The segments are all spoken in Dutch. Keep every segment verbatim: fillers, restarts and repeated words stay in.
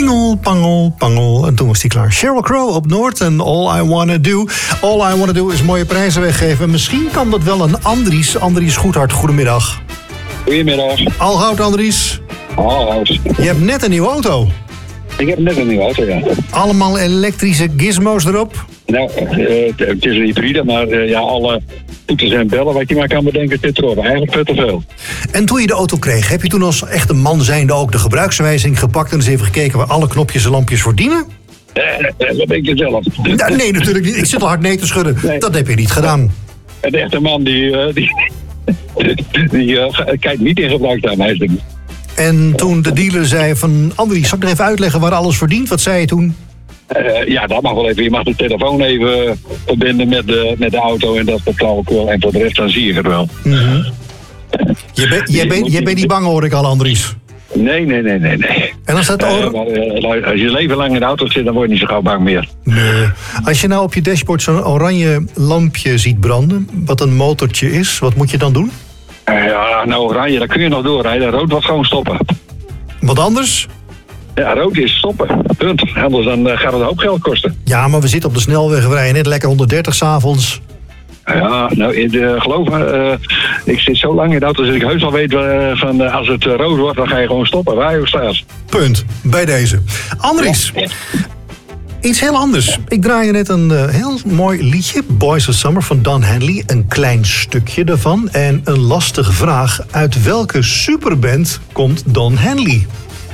Pingel, pangel, pangel. En toen was die klaar. Sheryl Crow op Noord en All I Wanna Do. All I Wanna Do is mooie prijzen weggeven. Misschien kan dat wel een Andries. Andries Goedhart, goedemiddag. Goedemiddag. Al goud, Andries. Al goud. Je hebt net een nieuwe auto. Ik heb net een nieuwe auto, ja. Allemaal elektrische gizmos erop. Nou, uh, het is een hybride, maar uh, ja, alle toeters en bellen wat je maar kan bedenken zit erop. Eigenlijk veel te veel. En toen je de auto kreeg, heb je toen als echte man zijnde ook de gebruiksaanwijzing gepakt en eens even gekeken waar alle knopjes en lampjes voor dienen? Uh, dat denk je zelf. Ja, nee, natuurlijk niet. Ik zit al hard nee te schudden. Nee. Dat heb je niet gedaan. Een echte man die, uh, die, die uh, kijkt niet in gebruiksaanwijzing. En toen de dealer zei van, Andries, zal ik nog even uitleggen waar alles voor dient? Wat zei je toen? Uh, ja, dat mag wel even. Je mag de telefoon even verbinden met de, met de auto en dat vertrouw ik wel. En voor de rest dan zie je het wel. Mm-hmm. Je bent je ben, je ben niet bang, hoor ik al, Andries. Nee, nee, nee, nee, nee. En als, dat or- uh, maar, uh, als je leven lang in de auto zit, dan word je niet zo gauw bang meer. Nee. Als je nou op je dashboard zo'n oranje lampje ziet branden, wat een motortje is, wat moet je dan doen? Uh, ja, nou oranje, dan kun je nog doorrijden. Rood wordt gewoon stoppen. Wat anders? Ja, rood is stoppen. Punt. Anders dan uh, gaat het een hoop geld kosten. Ja, maar we zitten op de snelweg, we rijden net lekker honderddertig 's avonds. Ja, nou, uh, geloof me, uh, ik zit zo lang in de auto dat ik heus al weet uh, van uh, als het uh, rood wordt, dan ga je gewoon stoppen, waar je ook staat. Punt. Bij deze. Andries, ja. Iets heel anders. Ik draai je net een uh, heel mooi liedje, Boys of Summer van Don Henley. Een klein stukje daarvan. En een lastige vraag. Uit welke superband komt Don Henley?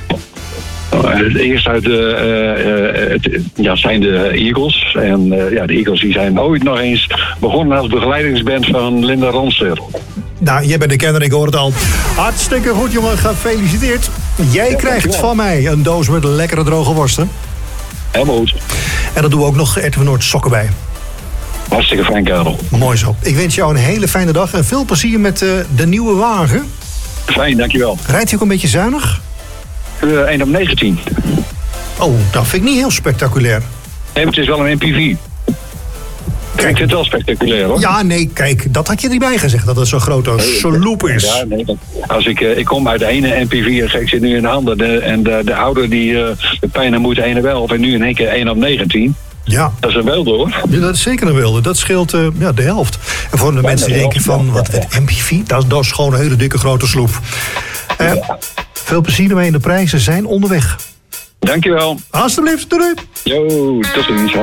Uh, eerst uit de, uh, uh, het, ja, zijn de Eagles. En uh, ja, de Eagles die zijn ooit nog eens begonnen als begeleidingsband van Linda Ronstadt. Nou, jij bent de kenner, ik hoor het al. Hartstikke goed, jongen. Gefeliciteerd. Jij ja, krijgt van mij een doos met lekkere droge worsten. Helemaal goed. En dat doen we ook nog R T L Noord sokken bij. Hartstikke fijn, Karel. Mooi zo. Ik wens jou een hele fijne dag en veel plezier met uh, de nieuwe wagen. Fijn, dankjewel. Rijdt hij ook een beetje zuinig? Uh, één op negentien. Oh, dat vind ik niet heel spectaculair. Nee, maar het is wel een M P V. Kijk, het is wel spectaculair, hoor. Ja, nee, kijk, dat had je erbij gezegd, dat het zo'n grote sloep is. Ja, nee, als ik, uh, ik kom uit de ene M P V, ik zit nu in de handen, de, en de, de ouder die uh, de pijn en moeite ene wel, en nu in één keer één op negentien. Ja. Dat is een wilde, hoor. Ja, dat is zeker een wilde. Dat scheelt uh, ja, de helft. En voor de ja, mensen die de denken van, wat met M P V, dat, dat is gewoon een hele dikke grote sloep. Uh, ja. Veel plezier ermee, de prijzen zijn onderweg. Dankjewel. Alsjeblieft, doei. Jo, tot ziens.